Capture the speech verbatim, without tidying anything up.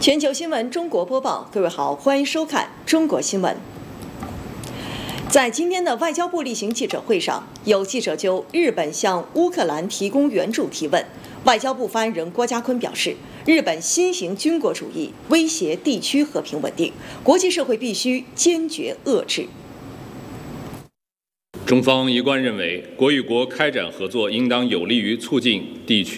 全球新闻中国播报，各位好，欢迎收看中国新闻。在今天的外交部例行记者会上，有记者就日本向乌克兰提供援助提问。外交部发言人郭家坤表示，日本新型军国主义威胁地区和平稳定，国际社会必须坚决遏制。 中方一贯认为，国与国开展合作应当有利于促进地区